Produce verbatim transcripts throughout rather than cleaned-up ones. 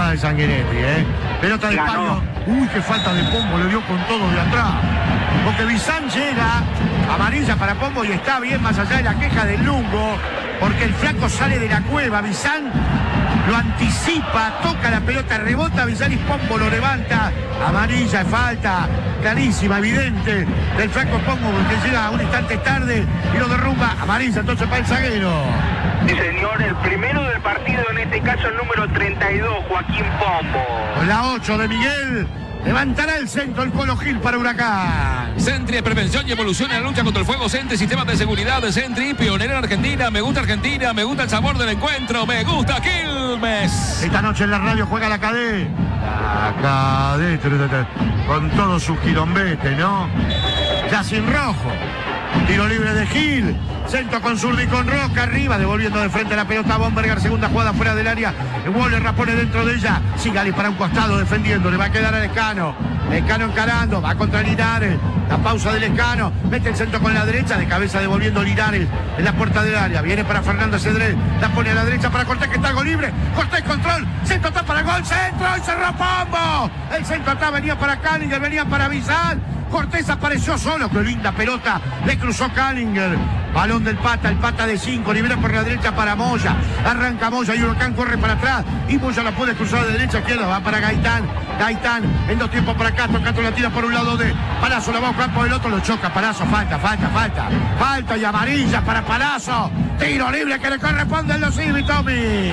jugada de Sanguinetti, ¿eh? Pelota de España. Uy, qué falta de Pombo, le dio con todo de atrás. Porque Bizán llega, amarilla para Pombo y está bien más allá de la queja del Lungo, porque el flaco sale de la cueva. Bizán lo anticipa, toca la pelota, rebota Bizán y Pombo lo levanta. Amarilla, falta clarísima, evidente del flaco Pombo, que llega un instante tarde y lo derrumba. Amarilla entonces para el zaguero. Sí, señor, el primero del partido, en este caso el número treinta y dos, Joaquín Pombo. Con la ocho de Miguel, levantará el centro el Colo Gil para Huracán. Sentry, prevención y evolución en la lucha contra el fuego. Sentry, sistemas de seguridad de Sentry, pionero en Argentina. Me gusta Argentina, me gusta el sabor del encuentro, me gusta Quilmes. Esta noche en la radio juega la Cadé. La Cadé, con todos sus quilombetes, ¿no? Ya sin rojo. Tiro libre de Gil. Centro con zurdo y con Roca arriba, devolviendo de frente la pelota a Bomberger. Segunda jugada fuera del área. Waller la pone dentro de ella. Sigali para un costado defendiendo. Le va a quedar al Escano. Escano encarando. Va contra Linares. La pausa del Escano. Mete el centro con la derecha. De cabeza devolviendo Linares en la puerta del área. Viene para Fernando Cedrés. La pone a la derecha para Cortés, que está algo libre. Cortés control. Centro está para el gol. Centro y cerró Pombo. El centro está, venía para Callinger. Venía para Bizán. Cortés apareció solo, qué linda pelota, le cruzó Callinger, balón del Pata, el Pata de cinco, libera por la derecha para Moya, arranca Moya y Huracán corre para atrás, y Moya la puede cruzar de derecha a izquierda, va para Gaitán, Gaitán en dos tiempos para Castro, Castro la tira por un lado de Palazzo, la va a buscar por el otro, lo choca Palazzo, falta, falta, falta, falta y amarilla para Palazzo, tiro libre que le corresponde al Dosivi, Tommy.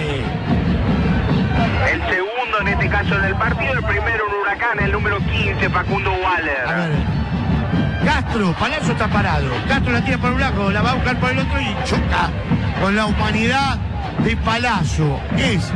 El segundo en este caso del partido, el primero en Huracán, el número quince, Facundo Waller. A ver. Castro, Palazzo está parado. Castro la tira por un lado, la va a buscar por el otro y choca con la humanidad de Palazzo. Es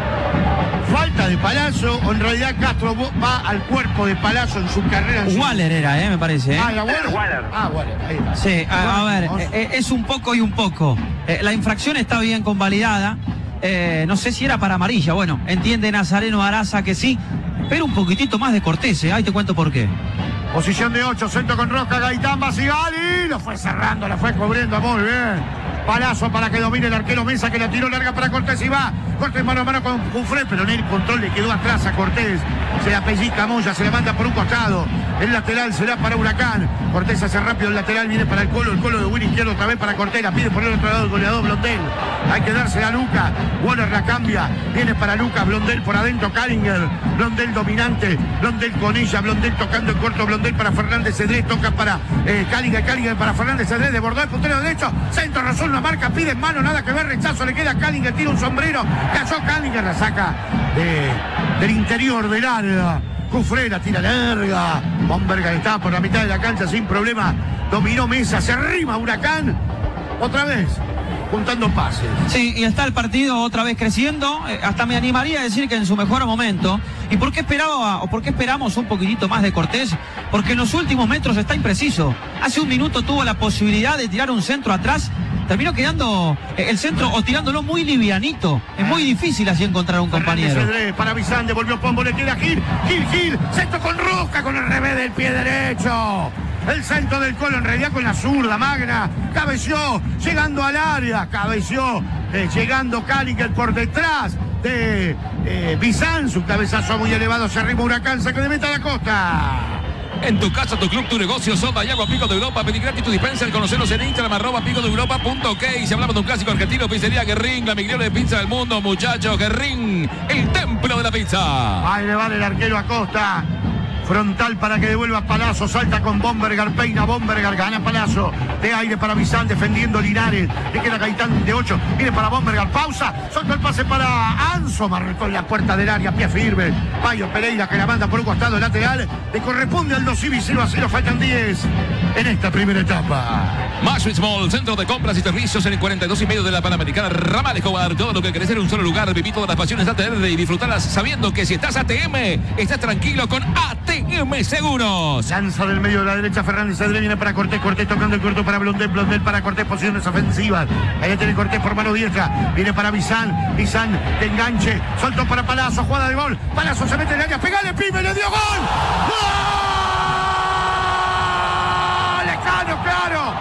falta de Palazzo o en realidad Castro va al cuerpo de Palazzo en su carrera. En Waller su... era, eh, me parece. ¿eh? Ah, era Waller. Waller. Ah, Waller, ahí está. Sí, a, a ver, Vamos. eh, es un poco y un poco. Eh, la infracción está bien convalidada. Eh, no sé si era para amarilla. Bueno, entiende Nazareno Araza que sí, pero un poquitito más de Cortés, ¿eh? Ahí te cuento por qué. Posición de ocho, centro con Roca, Gaitán, Basigali, lo fue cerrando, la fue cubriendo muy bien. Palazzo para que domine el arquero Mesa, que la tiró larga para Cortés y va. Cortés mano a mano con Cufré, pero en el control le quedó atrás a Cortés. Se la pellizca Moya, se la manda por un costado. El lateral será para Huracán. Cortés hace rápido el lateral, viene para el Colo, el Colo de Willy izquierdo otra vez para Cortés, la pide por el otro lado el goleador Blondel. Hay que dársela a Luca. Waller la cambia, viene para Luca, Blondel por adentro, Callinger. Blondel dominante, Blondel con ella, Blondel tocando en corto, Blondel para Fernández Cedrés, toca para eh, Callinger, Callinger para Fernández Cedrés, desbordó el puntero derecho, centro, Razón la marca, pide en mano, nada que ver, rechazo, le queda a Callinger, tira un sombrero, cayó Callinger, la saca de, del interior del área. Cufré la tira larga. Bomberger está por la mitad de la cancha sin problema. Dominó Mesa, se arrima Huracán. Otra vez, juntando pases. Sí, y está el partido otra vez creciendo. Eh, hasta me animaría a decir que en su mejor momento. ¿Y por qué esperaba o por qué esperamos un poquitito más de Cortés? Porque en los últimos metros está impreciso. Hace un minuto tuvo la posibilidad de tirar un centro atrás. Terminó quedando eh, el centro o tirándolo muy livianito. Es muy difícil así encontrar un compañero. Cedrés para Bizán, devolvió Pombo, le queda Gil. Gil, Gil, centro con Roca con el revés del pie derecho. El centro del Colo en realidad con la zurda magna. Cabeció, llegando al área. Cabeció, eh, llegando Callinger por detrás de eh, Bizán. Su cabezazo muy elevado, se arriba Huracán, saque de meta a la costa. En tu casa, tu club, tu negocio, Soda y Agua Pico de Europa. Pedí gratis tu dispenser. Conoceros en Instagram, arroba pico de Europa punto ok. Si hablamos de un clásico argentino, pizzería Guerrín, la migliore de pizza del mundo, muchachos. Guerrín, el templo de la pizza. Ahí le vale el arquero Acosta. Frontal para que devuelva Palazzo, salta con Bomberger, peina Bomberger, gana Palazzo, de aire para Bizán, defendiendo Linares, le queda Gaitán de ocho, viene para Bomberger, pausa, solta el pase para Anzo, marcó en la puerta del área, pie firme, Payo Pereira que la manda por un costado lateral, le corresponde al Dosivi, cero a cero, faltan diez en esta primera etapa. Maswitz Mall, centro de compras y servicios en el cuarenta y dos y medio de la Panamericana, Ramal Escobar, todo lo que querés en un solo lugar, viví todas las pasiones A T R y disfrutarlas sabiendo que si estás A T M, estás tranquilo con A T M Seguros. Lanza del medio de la derecha, Fernández Cedrés viene para Cortés, Cortés tocando el corto para Blondel, Blondel para Cortés, posiciones ofensivas. Ahí tiene Cortés por mano diestra, viene para Bizán, Bizán de enganche, soltó para Palazzo, jugada de gol, Palazzo se mete en el área, pegale, pibe, le dio gol. ¡Gol! ¡Lejano, claro!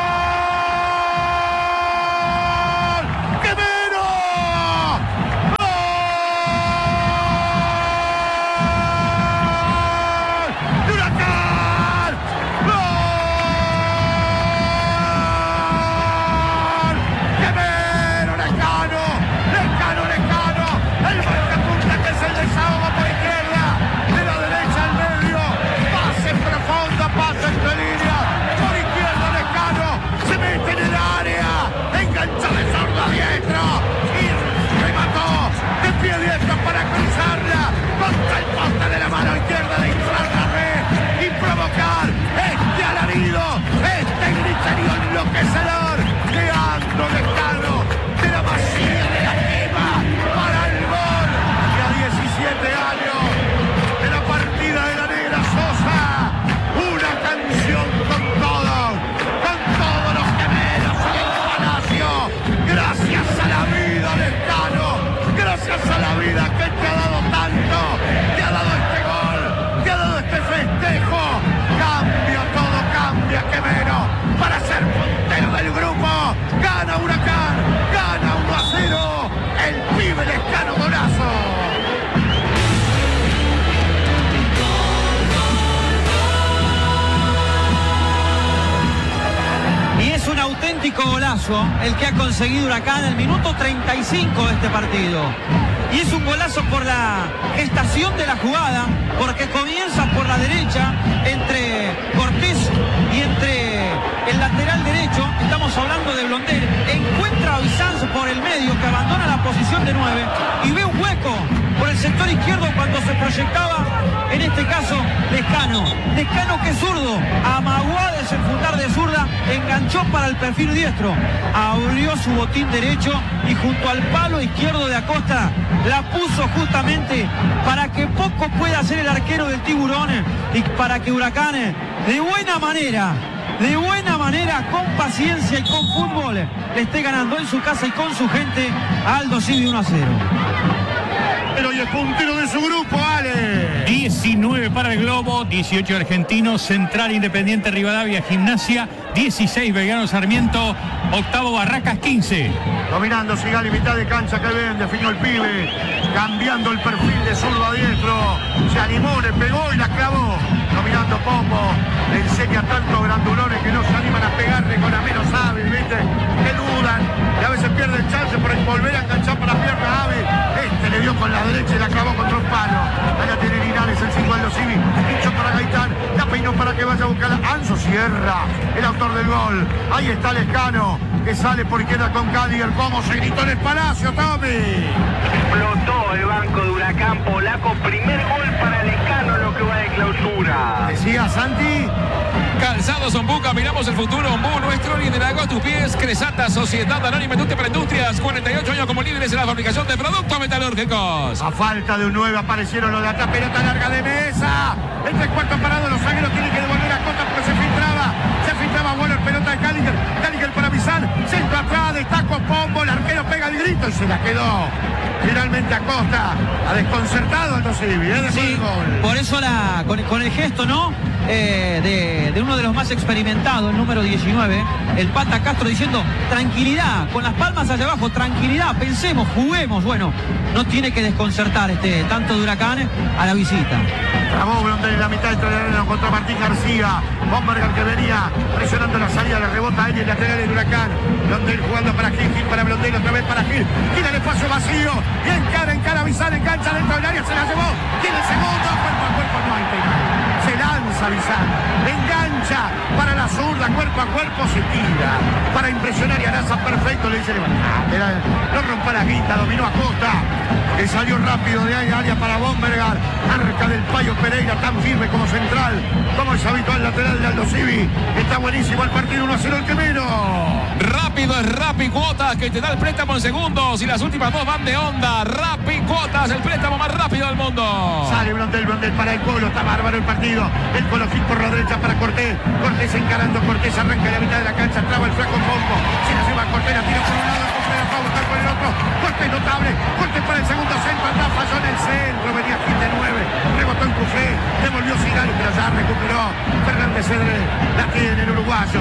¡Gol! vida? ¿Qué te ha dado tanto? ¿Te ha dado este gol? ¿Te ha dado este festejo? Cambia todo, cambia, Quemero, para ser puntero del grupo. Gana Huracán, gana uno a cero. El pibe Lescano golazo. Y es un auténtico golazo el que ha conseguido Huracán en el minuto treinta y cinco de este partido. Y es un golazo por la gestación de la jugada, porque comienza por la derecha entre Cortés y entre el lateral derecho. Estamos hablando de Blondel. Encuentra a Bizanz por el medio, que abandona la posición de nueve y ve un hueco por el sector izquierdo cuando se proyectaba, en este caso, Lescano. Lescano, que es zurdo, amagó a desenfundar de zurda, enganchó para el perfil diestro, abrió su botín derecho y junto al palo izquierdo de Acosta la puso justamente para que poco pueda hacer el arquero del Tiburón y para que Huracán, de buena manera, de buena manera, con paciencia y con fútbol, le esté ganando en su casa y con su gente a Aldo Civi uno a cero. Pero y el puntero de su grupo, Ale. diecinueve para el Globo, dieciocho Argentinos, Central, Independiente, Rivadavia, Gimnasia, dieciséis Belgrano, Sarmiento, octavo Barracas, quince. Dominando Sigali, mitad de cancha, que bien, definió el pibe, cambiando el perfil de zurdo a diestro, se animó, le pegó y la clavó. Dominando Pombo, le enseña tanto grandulones que no se animan a pegarle con la menos hábil, ¿viste? Que dudan, y a veces pierde el chance por volver a enganchar para la pierna hábil. Este le dio con la derecha y la clavó contra un palo. Allá tiene Linares, el cinco Aldo Civi, pinchó para Gaitán, la peinó para que vaya a buscarla. Anzo Sierra, el autor del gol. Ahí está Lescano, que sale por izquierda con Cadier. ¿Cómo se gritó en el Palacio, Tommy? Explotó el banco de Huracán polaco. Primer gol para Lescano en lo que va de clausura. Decía Santi. Calzados Ombuca, miramos el futuro. Ombú, nuestro liderazgo a tus pies. Cresata, Sociedad Anónima Industria para Industrias. cuarenta y ocho años como líderes en la fabricación de productos metalúrgicos. A falta de un nueve aparecieron los de atrás. Pelota larga de Mesa. El tres cuartos parado. Los zagueros tienen que devolver a Cota porque se filtraba. Se filtraba Waller. Pelota de Callingher. Callingher para Bizán. Centro atrás. Destaco Pombo. El arquero pega el grito y se la quedó. Finalmente Acosta ha desconcertado a Aldo Civi, ¿eh? Sí, por eso la, con, con el gesto, ¿no? Eh, de, de uno de los más experimentados, el número diecinueve, el Pata Castro, diciendo tranquilidad, con las palmas hacia abajo, tranquilidad, pensemos, juguemos. Bueno, no tiene que desconcertar este tanto de Huracán a la visita. Trabó Blondel en la mitad del terreno contra Martín García. Bomberger, que venía presionando la salida, le rebota a él y el lateral del Huracán. Blondel jugando para Gil, Gil para Blondel, otra vez para Gil. Gil el espacio vacío. Y encara, encara Bizán, engancha dentro del área, se la llevó. Tiene el segundo, cuerpo a cuerpo, no hay penal. Se lanza Bizán, engancha para la zurda, cuerpo a cuerpo, se tira para impresionar y Araza perfecto, le dice levantate, no rompa la guita, dominó a Costa, que salió rápido de ahí, área para Bombergar, arca del Payo Pereira, tan firme como central, como es habitual lateral de Aldo Civi. Está buenísimo el partido, uno a cero el Quemero. Rápido es Rappi Cuotas, que te da el préstamo en segundos y las últimas dos van de onda. Rappi Cuotas, el préstamo más rápido del mundo. Sale Blondel, Blondel para el Colo, está bárbaro el partido. El Colo Gil por la derecha para Cortés. Cortés encarando, Cortés arranca en la mitad de la cancha, traba el flaco Pombo. Se la lleva Cortés, la tira por un lado, Cortés la va a buscar por el otro. Cortés notable, Cortés para el segundo centro, atrás falló en el centro, venía Gil de nueve, rebotó en Cufé, devolvió Sigali, pero ya recuperó. Fernández Cedré, la tiene el uruguayo.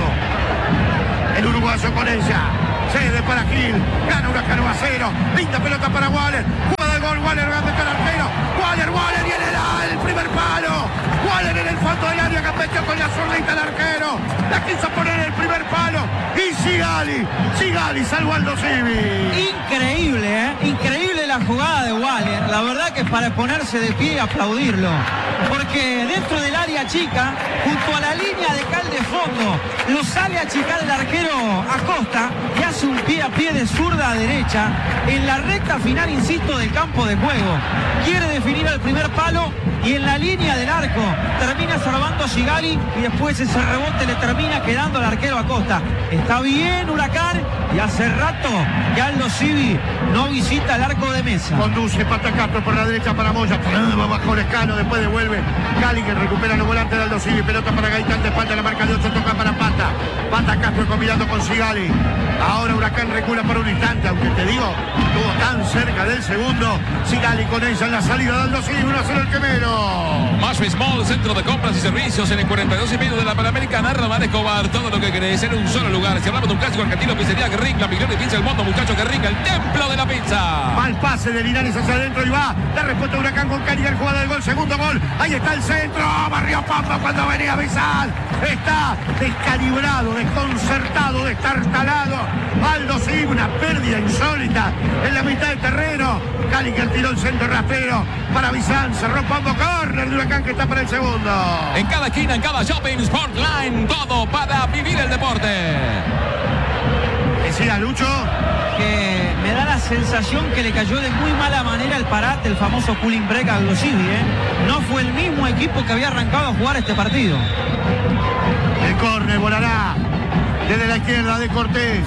El uruguayo con ella. Cede para Gil. Gana Huracán uno a cero. Linda pelota para Waller. Jugada del gol. Waller ganando el arquero. Waller, Waller y en el, el primer palo. Waller en el fondo del área. Gambeteó con la zurdita al arquero. La quiso poner en el primer palo. Y Sigali. Sigali salvó a Aldo Civi. Increíble, ¿eh? Increíble la jugada de Waller. La verdad que es para ponerse de pie y aplaudirlo. Porque dentro del área chica, junto a la línea de cal de fondo, lo sale a achicar el arquero Acosta y hace un pie a pie de zurda a derecha en la recta final, insisto, del campo de juego. Quiere definir al primer palo y en la línea del arco termina salvando a Sigali y después ese rebote le termina quedando al arquero Acosta. Está bien Huracán Y hace rato que Aldo Civi no visita el arco de Mesa. Conduce Pata Castro por la derecha para Moya. Va bajo Lescano, después devuelve Cali, que recupera los volantes de Aldo Civi. Pelota para Gaitán, de espalda, la marca de ocho, toca para Pata. Pata Castro combinando con Sigali. Ahora Huracán recula por un instante, aunque te digo, estuvo tan cerca del segundo. Sigali con ella en la salida de Aldo Civi, uno a cero el Quemero. Más Small, centro de compras y servicios en el cuarenta y dos y medio de la Panamericana. Ramán Escobar, todo lo que querés en un solo lugar. Si hablamos de un clásico argentino, pizzería Guerrín, la mejor de pizza del mundo, muchachos, Guerrín, el templo de la pizza. Mal pase de Linares hacia adentro y va. La respuesta de Huracán con Cali, el jugada del gol, segundo gol. Ahí está el centro. Barrió Pampa cuando venía Bizal. Está descalibrado, desconcertado, destartalado. Aldo Civi, una pérdida insólita en la mitad del terreno. Cali que tiró el centro rastrero para Bizal. Cerró Pampa, córner de Huracán que está para el segundo. En cada esquina, en cada shopping, Sportline, todo para vivir el deporte. Decía Lucho que me da la sensación que le cayó de muy mala manera el parate, el famoso cooling break a Aldo Civi, ¿eh? No fue el mismo equipo que había arrancado a jugar este partido. El córner volará desde la izquierda de Cortés.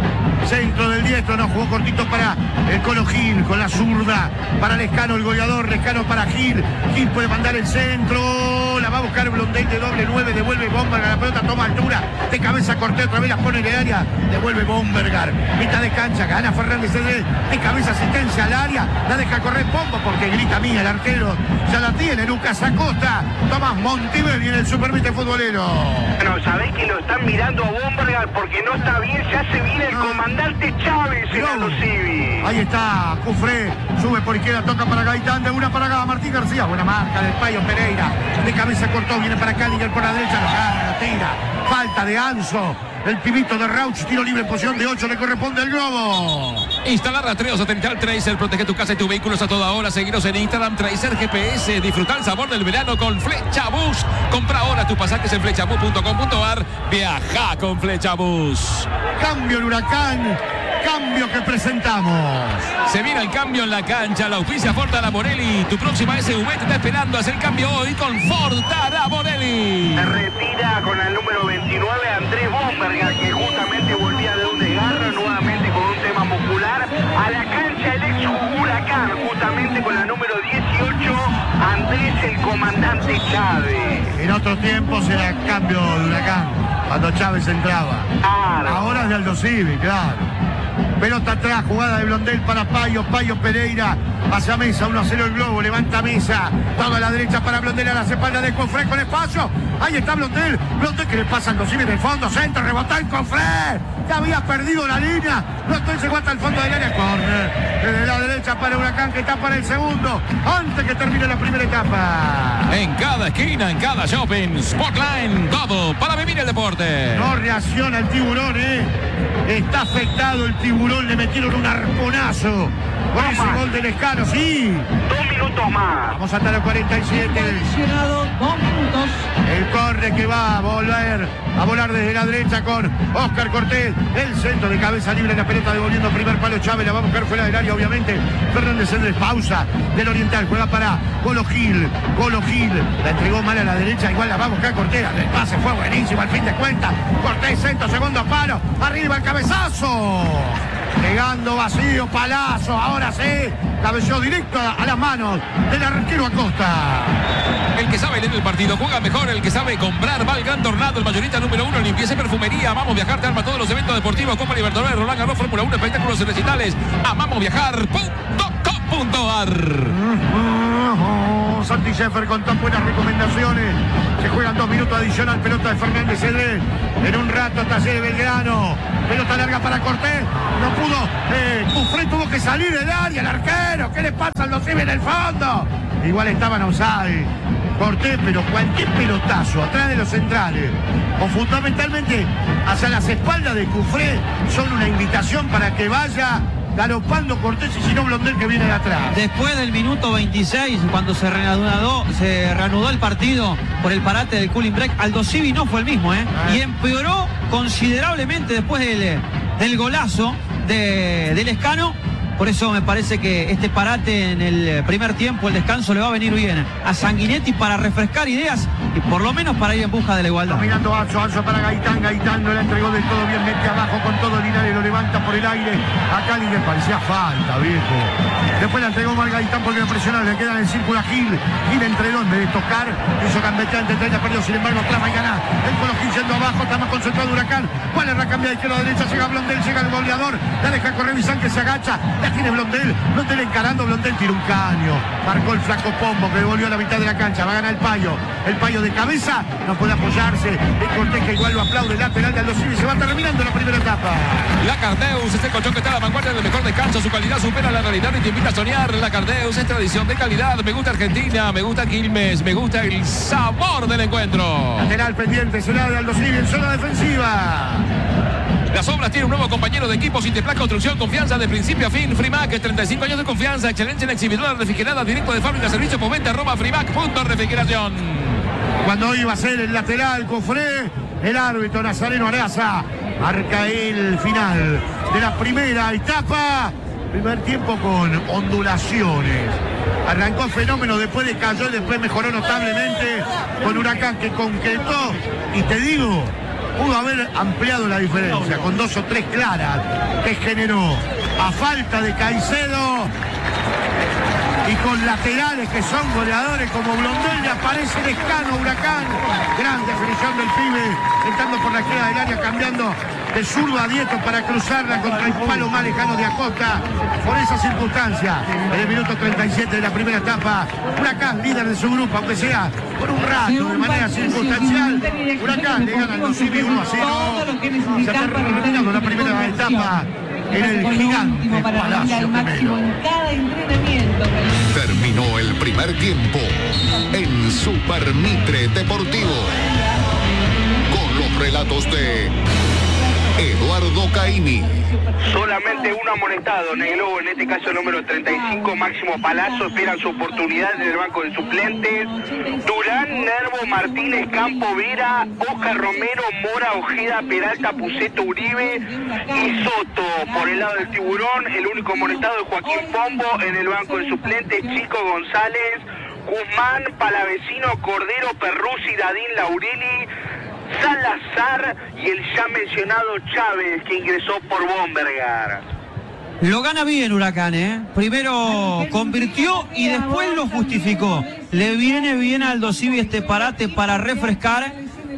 Centro del diestro, no jugó cortito para el Colo Gil, con la zurda para Lescano, el goleador, Lescano para Gil. Gil puede mandar el centro, la va a buscar Blondel de doble nueve, devuelve Bombergar, la pelota toma altura, de cabeza Cortés, otra vez la pone en el área, devuelve Bombergar, mitad de cancha, gana Fernández de, de cabeza, asistencia al área, la deja correr Pombo porque grita mía el arquero, ya la tiene Lucas Acosta, Tomás Montivelli en el Supervite futbolero. Bueno, sabés que lo están mirando a Bombergar porque no está bien, ya se viene el comandante Chávez en Aldo Civi. Ahí está, Cufré, sube por izquierda, toca para Gaitán, de una para acá, Martín García, buena marca del Payo Pereira, de cabeza cortó, viene para Cali, por la derecha, lo gana, lo tira, falta de Anzo, el pibito de Rauch, tiro libre en posición de ocho, le corresponde el globo. Instalar rastreo satelital Tracer, protege tu casa y tus vehículos a toda hora. Seguiros en Instagram, Tracer G P S. Disfruta el sabor del verano con Flechabús. Compra ahora tus pasajes en flechabús punto com punto ar. Viaja con Flechabús. Cambio en Huracán, cambio que presentamos. Se viene el cambio en la cancha, la auspicia Ford Taraborelli. Tu próxima S U V te está esperando. Haz el cambio hoy con Ford Taraborelli. Se retira con el número veintinueve Andrés Bombergar, que justamente volvía de un desgarro nuevamente con un tema muscular. A la cancha el ex Huracán, justamente con la número dieciocho, Andrés el comandante Chávez. En otro tiempo será cambio de Huracán, cuando Chávez entraba. Claro. Ahora es de Aldo Civi, claro. Pelota atrás, jugada de Blondel para Payo, Payo Pereira, hacia Mesa, uno a cero el globo, levanta Mesa, toda a la derecha para Blondel, a las espaldas de Cofré con espacio, ahí está Blondel, Blondel que le pasa a Aldo Civi en el fondo, centro, rebotó el Cofré, ya había perdido la línea, Blondel se hasta el fondo del área, corner, desde la derecha para Huracán que está para el segundo, antes que termine la primera etapa. En cada esquina, en cada shopping, Sportline, todo para vivir el deporte. No reacciona el tiburón, eh. Está afectado el tiburón, le metieron un arponazo con ese gol de Lescano, sí. Dos minutos más. Vamos hasta los cuarenta y siete. Adicionado dos minutos. El corre que va a volver a volar desde la derecha con Oscar Cortés. El centro de cabeza libre, la pelota devolviendo primer palo Chávez. La va a buscar fuera del área, obviamente. Fernández Andrés, pausa del Oriental. Juega para Golo Gil. Golo Gil la entregó mal a la derecha. Igual la va a buscar Cortés. El pase fue buenísimo al fin de cuentas. Cortés, centro, segundo palo. Arriba el cabezazo. Llegando vacío, Palazzo. Ahora sí. Cabeceó directo a, a las manos del arquero Acosta. El que sabe leer el partido juega mejor, el que sabe comprar va al Gran Tornado, el mayorista número uno en limpieza y perfumería. Amamos Viajar te arma todos los eventos deportivos, Copa Libertadores, Roland Garros, Fórmula uno, espectáculos y recitales. Amamos Viajar punto com punto ar. Santi Sheffer con tan buenas recomendaciones. Se juegan dos minutos adicional. Pelota de Fernández Cedrés. En un rato Talleres Belgrano. Pelota larga para Cortés. No pudo. Eh, Cufré tuvo que salir del área. El arquero. ¿Qué le pasa al Aldo Civi en el fondo? Igual estaban offside. Cortés, pero cualquier pelotazo atrás de los centrales o fundamentalmente hacia las espaldas de Cufré son una invitación para que vaya galopando Cortés y si no Blondel que viene de atrás. Después del minuto veintiséis, cuando se reanudó, se reanudó el partido por el parate del cooling break, Aldo Civi no fue el mismo, ¿eh? Ah. Y empeoró considerablemente después del, del golazo de, del Lescano. Por eso me parece que este parate en el primer tiempo, el descanso, le va a venir bien a Sanguinetti para refrescar ideas y por lo menos para ir en busca de la igualdad. Mirando Anzo, Anzo para Gaitán, Gaitán no la entregó del todo bien, mete abajo con todo Linares, lo levanta por el aire. A Cali le parecía falta, viejo. Después la entregó mal Gaitán porque lo presionaba, le queda en el círculo a Gil. Gil entregó en vez de tocar, hizo gambetear entre treinta, perdió, sin embargo, clava y gana. El Colo Gil yendo abajo, está más concentrado Huracán. ¿Cuál es la cambia de izquierda a derecha? Llega Blondel, llega el goleador, la deja correr Bizán que se agacha, la tiene Blondel, Blondel encarando, Blondel tira un caño, marcó el flaco Pombo que devolvió a la mitad de la cancha, va a ganar el Payo, el Payo de cabeza, no puede apoyarse, el Cortés que igual lo aplaude, el lateral de Aldo Civi, se va terminando la primera etapa. La Cardeus, este colchón que está a la vanguardia del mejor descanso, su calidad supera la realidad y te invita a soñar. La Cardeus es tradición de calidad, me gusta Argentina, me gusta Quilmes, me gusta el sabor del encuentro. Lateral pendiente, será de Aldo Civi en zona defensiva. Las Obras tiene un nuevo compañero de equipo, Sinteplac Construcción, confianza de principio a fin. Frimac, treinta y cinco años de confianza, excelencia en exhibidora refrigerada, directo de fábrica, servicio por venta, arroba frimac punto refrigeración. Cuando iba a ser el lateral, Cofré, el árbitro Nazareno Araza marca el final de la primera etapa. Primer tiempo con ondulaciones. Arrancó fenómeno, después decayó y después mejoró notablemente con Huracán que concretó. Y te digo, pudo haber ampliado la diferencia con dos o tres claras que generó a falta de Caicedo y con laterales que son goleadores como Blondel, le aparece Lescano, Huracán, gran definición del pibe, entrando por la izquierda del área, cambiando de zurdo a diestro para cruzarla contra el palo más lejano de Acosta. Por esa circunstancia, en el minuto treinta y siete de la primera etapa, Huracán, líder de su grupo, aunque sea por un rato, de manera circunstancial, Huracán le gana al Aldo Civi uno a cero. Se ha terminado la primera etapa en el gigante Palacio Primero. Terminó el primer tiempo en Super Mitre Deportivo con los relatos de Eduardo Caimi. Solamente un amonestado, negro, en este caso el número treinta y cinco, Máximo Palazzo, esperan su oportunidad en el banco de suplentes. Durán, Nervo, Martínez, Campo, Vera, Oscar Romero, Mora, Ojeda, Peralta, Puceto, Uribe y Soto. Por el lado del Tiburón, el único amonestado es Joaquín Pombo, en el banco de suplentes, Chico González, Guzmán, Palavecino, Cordero, Perruzzi, Dadín, Laureli, Salazar y el ya mencionado Chávez, que ingresó por Bombergar. Lo gana bien Huracán, ¿eh? Primero convirtió y después lo justificó. Le viene bien a Aldo Civi este parate para refrescar,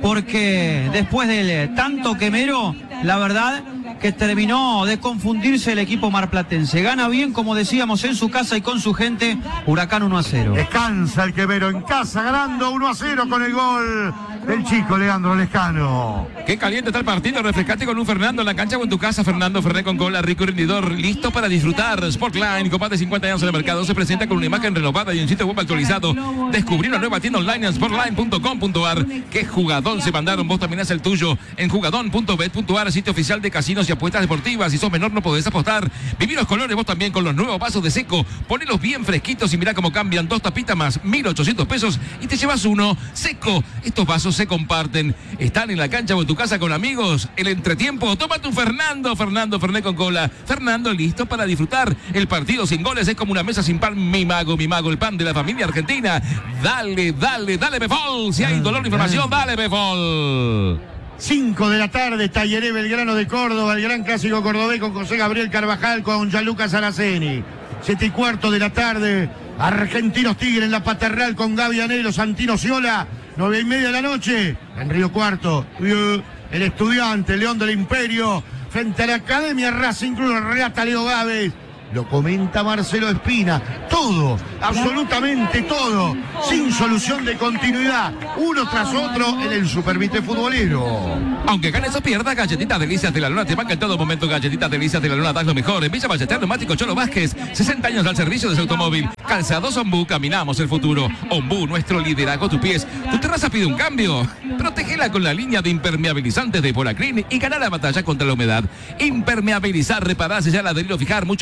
porque después del tanto quemero, la verdad que terminó de confundirse el equipo marplatense. Gana bien, como decíamos, en su casa y con su gente. Huracán uno a cero. Descansa el quemero en casa, ganando uno a cero con el gol del chico Leandro Lescano. Qué caliente está el partido, refrescate con un Fernando en la cancha o en tu casa. Fernando Ferré con cola, rico y rendidor, listo para disfrutar. Sportline, con más de cincuenta años en el mercado, se presenta con una imagen renovada y un sitio web actualizado. Descubrí una nueva tienda online en sportline punto com punto ar. Qué jugadón se mandaron, vos también haz el tuyo en jugadón punto bet punto ar, sitio oficial de casinos y apuestas deportivas. Si sos menor no podés apostar. Viví los colores vos también con los nuevos vasos de Seco. Ponelos bien fresquitos y mirá cómo cambian. Dos tapitas más mil ochocientos pesos y te llevas uno. Seco, estos vasos se comparten. Están en la cancha o en tu casa con amigos. El entretiempo, tómate un Fernando. Fernando Fernet con cola. Fernando listo para disfrutar. El partido sin goles es como una mesa sin pan. Mi mago, mi mago, el pan de la familia argentina. Dale, dale, dale, Befol. Si hay dolor de información, dale, Befol. cinco de la tarde, Talleré Belgrano de Córdoba, el gran clásico cordobés con José Gabriel Carvajal, con Gianluca Saraceni. siete y cuarto de la tarde, Argentinos Tigre en la Paternal con Gaby Anelo, Santino Ciola. nueve y media de la noche, en Río Cuarto, el Estudiante, León del Imperio, frente a la Academia Racing Club, relata Leo Gávez. Lo comenta Marcelo Espina. Todo, absolutamente todo, sin solución de continuidad, uno tras otro en el Supervite futbolero. Aunque ganes o pierdas, Galletitas Delicias de la Luna te banca en todo momento. Galletitas Delicias de la Luna, das lo mejor. En Villa Ballester, Neumático Cholo Vázquez, sesenta años al servicio de su automóvil. Calzados Ombú, caminamos el futuro. Ombú, nuestro liderazgo, tu pies. Tu terraza pide un cambio. Protégela con la línea de impermeabilizantes de Polacrin y ganar la batalla contra la humedad. Impermeabilizar, reparar, sellar, adherir o fijar, muchos problemas.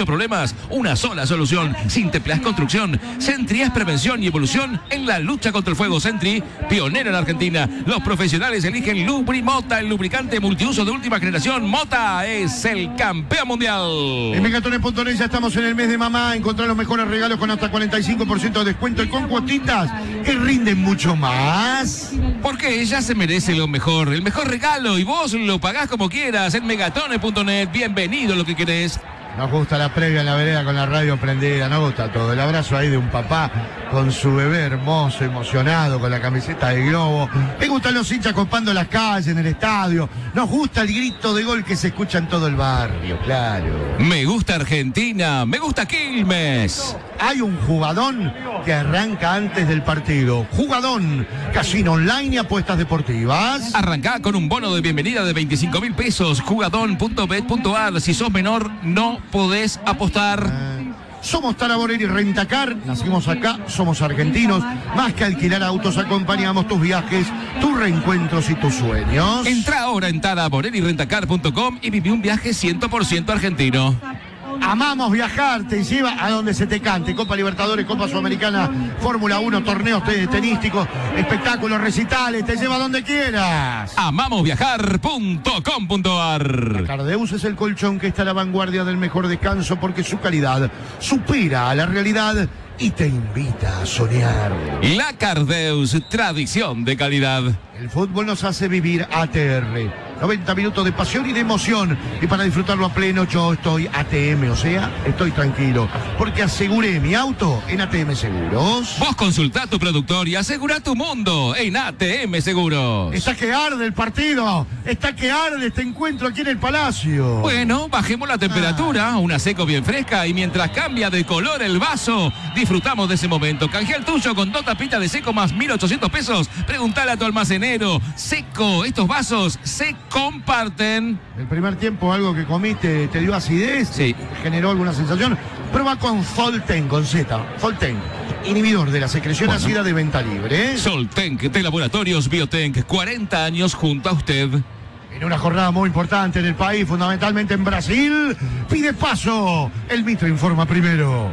más. Una sola solución. Sinteplas Construcción. Sentry es prevención y evolución en la lucha contra el fuego. Sentry, pionera en Argentina. Los profesionales eligen Lubrimota, el lubricante multiuso de última generación. Mota es el campeón mundial. En megatones punto net ya estamos en el mes de mamá. Encontrar los mejores regalos con hasta cuarenta y cinco por ciento de descuento y con cuotitas que rinden mucho más. Porque ella se merece lo mejor, el mejor regalo, y vos lo pagás como quieras en megatones punto net. Bienvenido a lo que querés. Nos gusta la previa en la vereda con la radio prendida, nos gusta todo. El abrazo ahí de un papá con su bebé hermoso, emocionado, con la camiseta de Globo. Me gustan los hinchas copando las calles, en el estadio. Nos gusta el grito de gol que se escucha en todo el barrio, claro. Me gusta Argentina, me gusta Quilmes. Hay un jugadón que arranca antes del partido. Jugadón, casino online y apuestas deportivas. Arrancá con un bono de bienvenida de veinticinco mil pesos. Jugadón punto bet punto ar. Si sos menor, no podés apostar. Eh, somos Taraborelli Rentacar, nacimos acá, somos argentinos. Más que alquilar autos, acompañamos tus viajes, tus reencuentros y tus sueños. Entrá ahora en taraborelli rentacar punto com y viví un viaje cien por ciento argentino. Amamos viajar, te lleva a donde se te cante. Copa Libertadores, Copa Sudamericana, Fórmula uno, torneos tenísticos, espectáculos, recitales, te lleva a donde quieras. amamos viajar punto com punto ar. Cardeus es el colchón que está a la vanguardia del mejor descanso porque su calidad supera a la realidad y te invita a soñar. La Cardeus, tradición de calidad. El fútbol nos hace vivir A T R. noventa minutos de pasión y de emoción. Y para disfrutarlo a pleno, yo estoy A T M, o sea, estoy tranquilo. Porque aseguré mi auto en A T M Seguros. Vos consultá a tu productor y asegurá tu mundo en A T M Seguros. Está que arde el partido. Está que arde este encuentro aquí en el Palacio. Bueno, bajemos la temperatura, ah. una seco bien fresca, y mientras cambia de color el vaso, disfrutamos de ese momento. Canjea el tuyo con dos tapitas de seco más mil ochocientos pesos. Preguntale a tu almacenero. Seco, estos vasos se comparten. El primer tiempo, algo que comiste, te dio acidez, sí. generó alguna sensación. Prueba con Solten, con Z. Solten, inhibidor de la secreción bueno. ácida de venta libre. Solten de Laboratorios Biotenk, cuarenta años junto a usted. En una jornada muy importante en el país, fundamentalmente en Brasil, pide paso. El Mitre informa primero.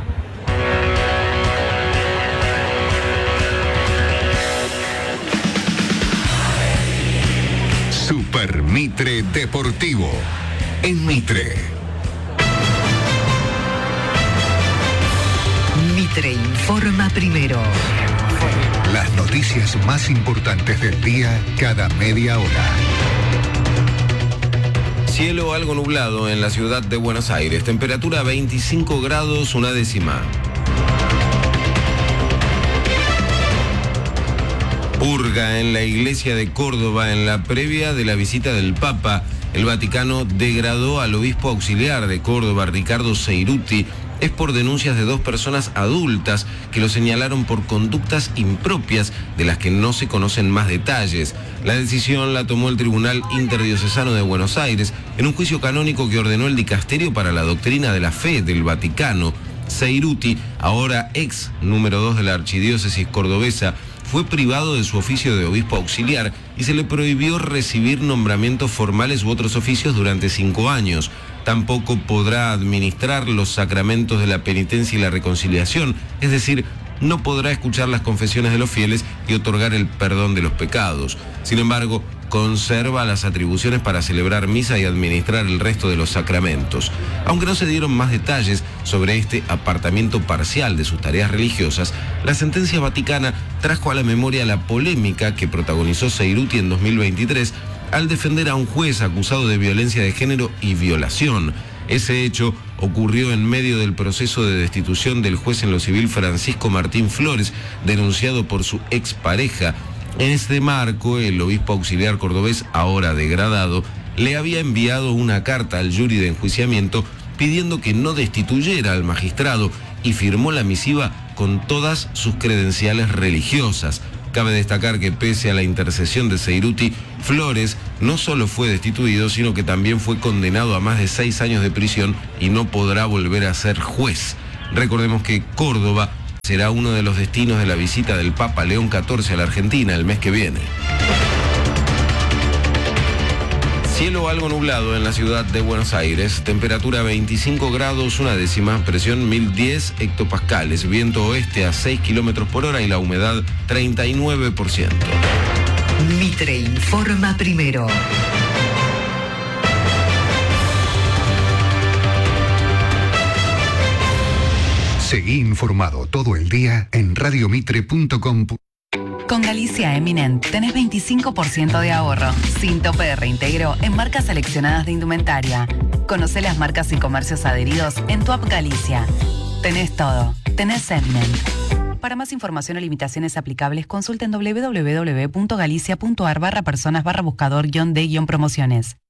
Super Mitre Deportivo. En Mitre. Mitre informa primero. Las noticias más importantes del día cada media hora. Cielo algo nublado en la ciudad de Buenos Aires. Temperatura veinticinco grados una décima. Purga en la iglesia de Córdoba en la previa de la visita del Papa. El Vaticano degradó al obispo auxiliar de Córdoba, Ricardo Seiruti. Es por denuncias de dos personas adultas que lo señalaron por conductas impropias de las que no se conocen más detalles. La decisión la tomó el Tribunal Interdiocesano de Buenos Aires en un juicio canónico que ordenó el Dicasterio para la Doctrina de la Fe del Vaticano. Seiruti, ahora ex número dos de la Archidiócesis cordobesa, fue privado de su oficio de obispo auxiliar y se le prohibió recibir nombramientos formales u otros oficios durante cinco años. Tampoco podrá administrar los sacramentos de la penitencia y la reconciliación, es decir, no podrá escuchar las confesiones de los fieles y otorgar el perdón de los pecados. Sin embargo, conserva las atribuciones para celebrar misa y administrar el resto de los sacramentos. Aunque no se dieron más detalles sobre este apartamiento parcial de sus tareas religiosas, la sentencia vaticana trajo a la memoria la polémica que protagonizó Seiruti en dos mil veintitrés al defender a un juez acusado de violencia de género y violación. Ese hecho ocurrió en medio del proceso de destitución del juez en lo civil Francisco Martín Flores, denunciado por su expareja. En este marco, el obispo auxiliar cordobés, ahora degradado, le había enviado una carta al jury de enjuiciamiento pidiendo que no destituyera al magistrado y firmó la misiva con todas sus credenciales religiosas. Cabe destacar que pese a la intercesión de Seiruti, Flores no solo fue destituido, sino que también fue condenado a más de seis años de prisión y no podrá volver a ser juez. Recordemos que Córdoba será uno de los destinos de la visita del Papa León catorce a la Argentina el mes que viene. Cielo algo nublado en la ciudad de Buenos Aires. Temperatura veinticinco grados, una décima. Presión mil diez hectopascales. Viento oeste a seis kilómetros por hora y la humedad treinta y nueve por ciento. Mitre informa primero. Seguí informado todo el día en radiomitre punto com. Con Galicia Eminent tenés veinticinco por ciento de ahorro, sin tope de reintegro en marcas seleccionadas de indumentaria. Conocé las marcas y comercios adheridos en tu app Galicia. Tenés todo, tenés Eminent. Para más información o limitaciones aplicables, consulten doble u doble u doble u punto galicia punto ar barra personas barra buscador guión de guión promociones.